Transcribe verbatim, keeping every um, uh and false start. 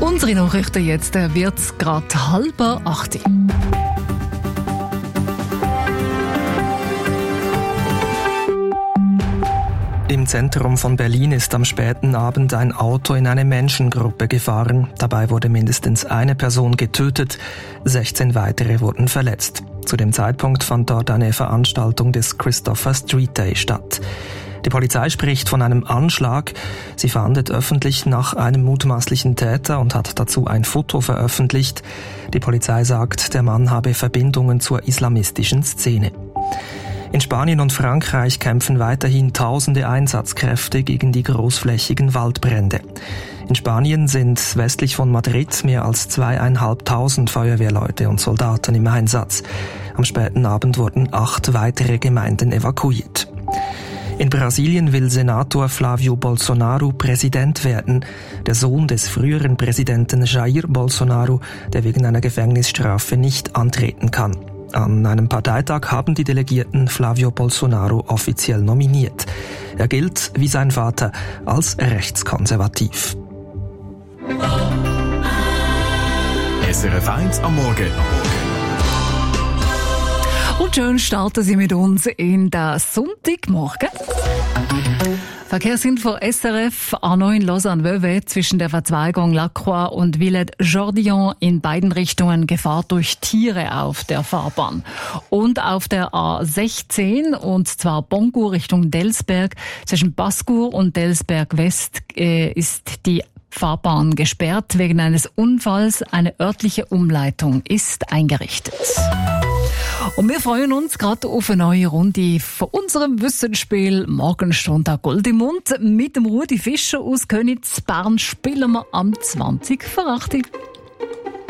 Unsere Nachrichten jetzt wird es gerade halb acht. Im Zentrum von Berlin ist am späten Abend ein Auto in eine Menschengruppe gefahren. Dabei wurde mindestens eine Person getötet, sechzehn weitere wurden verletzt. Zu dem Zeitpunkt fand dort eine Veranstaltung des Christopher Street Day statt. Die Polizei spricht von einem Anschlag. Sie fahndet öffentlich nach einem mutmaßlichen Täter und hat dazu ein Foto veröffentlicht. Die Polizei sagt, der Mann habe Verbindungen zur islamistischen Szene. In Spanien und Frankreich kämpfen weiterhin tausende Einsatzkräfte gegen die großflächigen Waldbrände. In Spanien sind westlich von Madrid mehr als zweieinhalbtausend Feuerwehrleute und Soldaten im Einsatz. Am späten Abend wurden acht weitere Gemeinden evakuiert. In Brasilien will Senator Flávio Bolsonaro Präsident werden, der Sohn des früheren Präsidenten Jair Bolsonaro, der wegen einer Gefängnisstrafe nicht antreten kann. An einem Parteitag haben die Delegierten Flávio Bolsonaro offiziell nominiert. Er gilt, wie sein Vater, als rechtskonservativ. S R F eins am Morgen. Und schön starten Sie mit uns in den Sonntagmorgen. Verkehrsinfo S R F, A neun Lausanne-Vevey zwischen der Verzweigung Lacroix und Villette-Jordillon in beiden Richtungen Gefahr durch Tiere auf der Fahrbahn. Und auf der A sechzehn, und zwar Boncourt Richtung Delsberg, zwischen Bascourt und Delsberg West äh, ist die Fahrbahn gesperrt wegen eines Unfalls. Eine örtliche Umleitung ist eingerichtet. Und wir freuen uns gerade auf eine neue Runde von unserem Wissensspiel Morgenstunde Gold im Mund. Mit dem Rudi Fischer aus Königs Bern spielen wir am zwanzig vor acht.